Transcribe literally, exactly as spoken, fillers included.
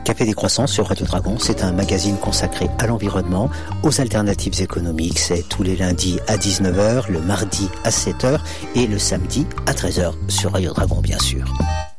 Café des Croissants sur Radio Dragon, c'est un magazine consacré à l'environnement, aux alternatives économiques. C'est tous les lundis à dix-neuf heures, le mardi à sept heures et le samedi à treize heures sur Radio Dragon, bien sûr.